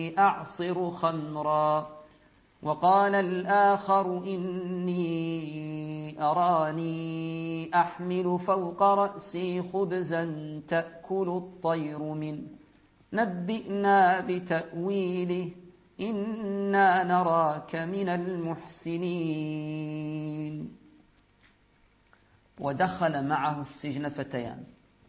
أعصر خمرا وقال الآخر إني أراني أحمل فوق رأسي خبزا تأكل الطير منه نبئنا بتأويله إنا نراك من المحسنين. ودخل معه السجن فتيان.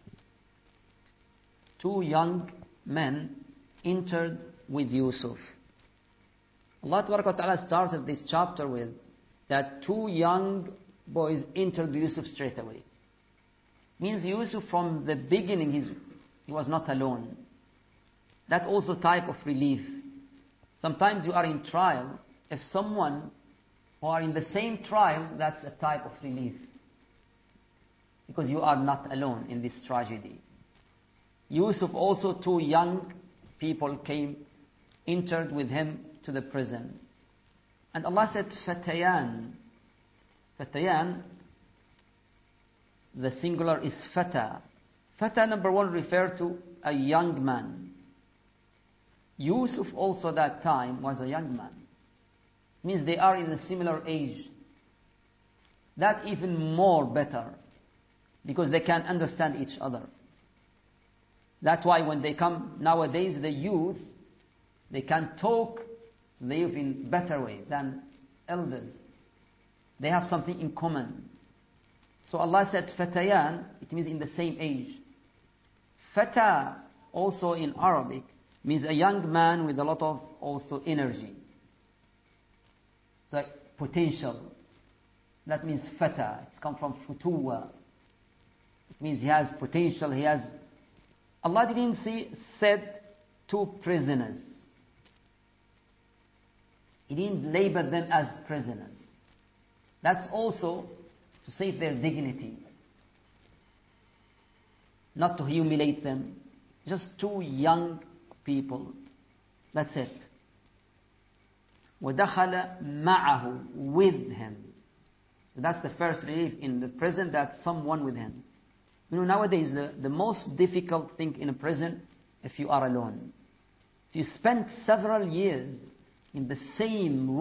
Two young men entered with Yusuf. Allah Ta'ala started this chapter with that two young boys entered Yusuf straight away. Means Yusuf from the beginning he was not alone. That also type of relief. Sometimes you are in trial. If someone who are in the same trial, that's a type of relief. Because you are not alone in this tragedy. Yusuf also, two young people entered with him to the prison. And Allah said, Fatayan. Fatayan, the singular is Fata. Fata, number one, refer to a young man. Yusuf also that time was a young man. Means they are in a similar age. That even more better. Because they can understand each other. That's why when they come nowadays, the youth, they can talk to the youth in better way than elders. They have something in common. So Allah said Fatayan, it means in the same age. Fata also in Arabic means a young man with a lot of also energy. It's like potential. That means Fata. It's come from Futuwa. It means he has potential, he has... Allah didn't said two prisoners. He didn't label them as prisoners. That's also to save their dignity. Not to humiliate them. Just two young people. That's it. وَدَخَلَ مَعَهُ with him. So that's the first relief in the prison, that someone with him. You know, nowadays the most difficult thing in a prison, if you are alone. If you spend several years in the same